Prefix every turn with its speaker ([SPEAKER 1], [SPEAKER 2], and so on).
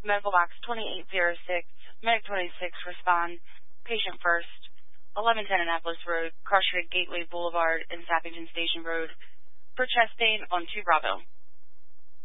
[SPEAKER 1] Medical box 2806, Medic 26, respond. Patient first. 1110 Annapolis Road, Carteret Gateway Boulevard, and Sappington Station Road. For chest pain on 2 Bravo.